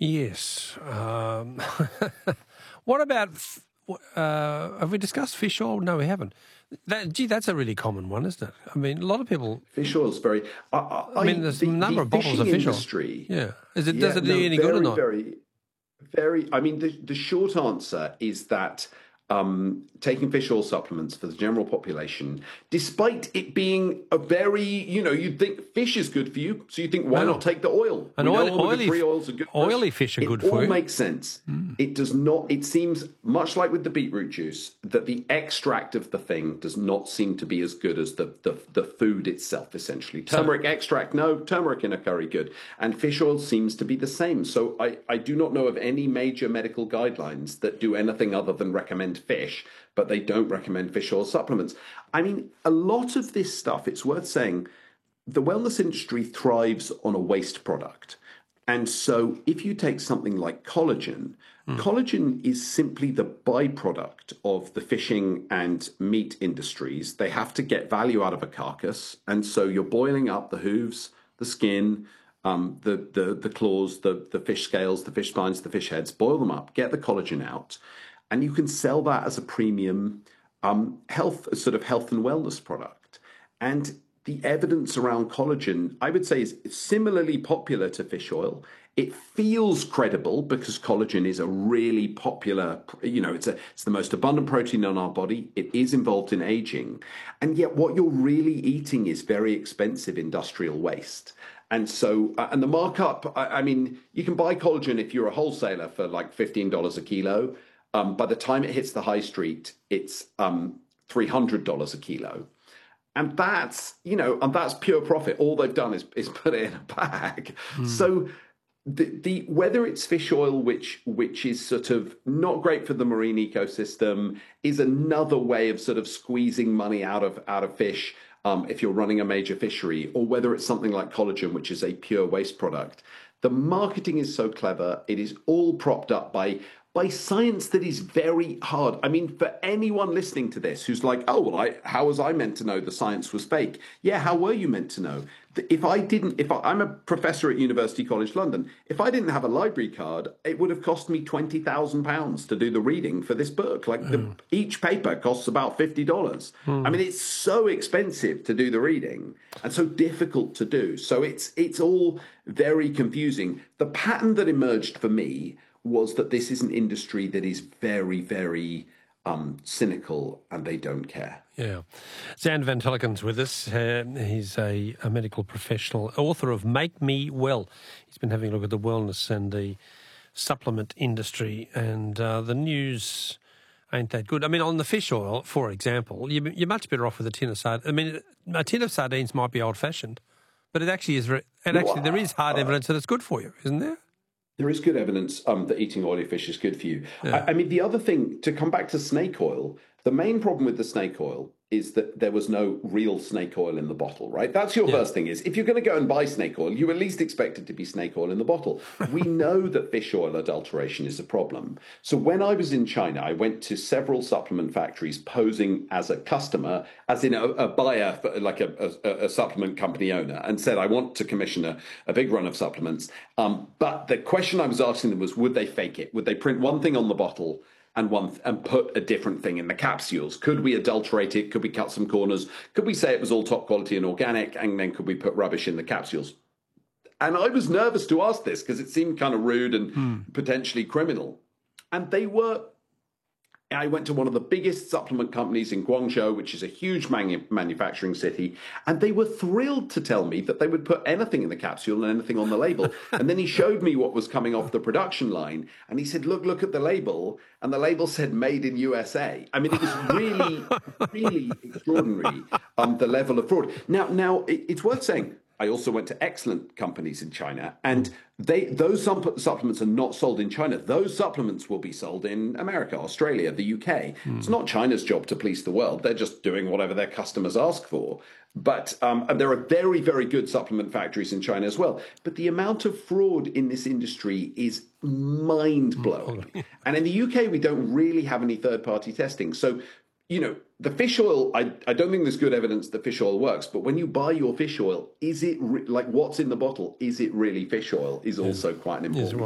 Yes. What about, have we discussed fish oil? No, we haven't. That's a really common one, isn't it? I mean, a lot of people... Fish oil's very... I mean, there's a number of bottles of fish oil. Yeah. Does it do any good or not? Very. I mean, the short answer is that taking fish oil supplements for the general population, despite it being a very, you'd think fish is good for you, so you think, why not take the oil? And oily fish are good for you. It all makes sense. It does not, it seems, much like with the beetroot juice, that the extract of the thing does not seem to be as good as the food itself, essentially. Turmeric extract, no. Turmeric in a curry, good. And fish oil seems to be the same. So I do not know of any major medical guidelines that do anything other than recommend fish, but they don't recommend fish oil supplements. I mean, a lot of this stuff, it's worth saying, the wellness industry thrives on a waste product. And so if you take something like collagen, collagen is simply the byproduct of the fishing and meat industries. They have to get value out of a carcass. And so you're boiling up the hooves, the skin, the claws, the fish scales, the fish spines, the fish heads, boil them up, get the collagen out. And you can sell that as a premium health and wellness product. And the evidence around collagen, I would say, is similarly popular to fish oil. It feels credible because collagen is a really popular, it's the most abundant protein in our body. It is involved in aging. And yet what you're really eating is very expensive industrial waste. And so, and the markup, I mean, you can buy collagen if you're a wholesaler for like $15 a kilo. By the time it hits the high street, it's $300 a kilo. And that's, and that's pure profit. All they've done is put it in a bag. So the whether it's fish oil, which is sort of not great for the marine ecosystem, is another way of sort of squeezing money out of fish if you're running a major fishery, or whether it's something like collagen, which is a pure waste product. The marketing is so clever. It is all propped up by science that is very hard. I mean, for anyone listening to this who's like, oh, well, how was I meant to know the science was fake? Yeah, how were you meant to know? I'm a professor at University College London. If I didn't have a library card, it would have cost me £20,000 to do the reading for this book. Like each paper costs about $50. I mean, it's so expensive to do the reading and so difficult to do. So it's all very confusing. The pattern that emerged for me was that this is an industry that is very, very cynical, and they don't care. Yeah. Xander Van Tulleken with us. He's a medical professional, author of Make Me Well. He's been having a look at the wellness and the supplement industry, and the news ain't that good. I mean, on the fish oil, for example, you're much better off with a tin of sardines. I mean, a tin of sardines might be old-fashioned, but it actually is. There is hard evidence that it's good for you, isn't there? There is good evidence that eating oily fish is good for you. Yeah. I mean, the other thing, to come back to snake oil, the main problem with the snake oil is that there was no real snake oil in the bottle, right? That's your first thing is, if you're going to go and buy snake oil, you at least expect it to be snake oil in the bottle. We know that fish oil adulteration is a problem. So when I was in China, I went to several supplement factories posing as a customer, as in a buyer, like a supplement company owner, and said, I want to commission a big run of supplements. But the question I was asking them was, would they fake it? Would they print one thing on the bottle and put a different thing in the capsules? Could we adulterate it? Could we cut some corners? Could we say it was all top quality and organic? And then could we put rubbish in the capsules? And I was nervous to ask this because it seemed kind of rude and potentially criminal. And I went to one of the biggest supplement companies in Guangzhou, which is a huge manufacturing city, and they were thrilled to tell me that they would put anything in the capsule and anything on the label. And then he showed me what was coming off the production line, and he said, look at the label, and the label said made in USA. I mean, it was really, really extraordinary, the level of fraud. Now it's worth saying, I also went to excellent companies in China, and those supplements are not sold in China. Those supplements will be sold in America, Australia, the UK. It's not China's job to police the world. They're just doing whatever their customers ask for. But and there are very, very good supplement factories in China as well. But the amount of fraud in this industry is mind-blowing. And in the UK, we don't really have any third-party testing. So, the fish oil, I don't think there's good evidence that fish oil works, but when you buy your fish oil, is it like what's in the bottle? Is it really fish oil is also quite an important